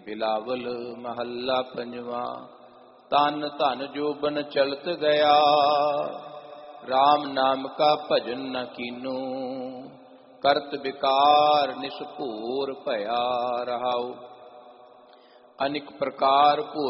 ਬਿਲਾਵਲ ਮਹੱਲਾ ਪੰਜਵਾਂ। ਤਨ ਧਨ ਜੋਬਨ ਚਲਤ ਗਿਆ, RAM ਨਾਮ ਕਾ ਭਜਨ ਨ ਕੀਨੂ। ਕਰਤ ਵਿਕਾਰ ਨਿਸਭੂਰ ਭਇਆ ਰਹਾਉ। ਅਨਿਕ ਪ੍ਰਕਾਰ